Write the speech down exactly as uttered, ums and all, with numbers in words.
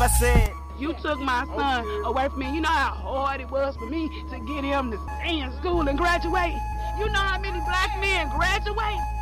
I said, you took my son away from me. You know how hard it was for me to get him to stay in school and graduate? You know how many black men graduate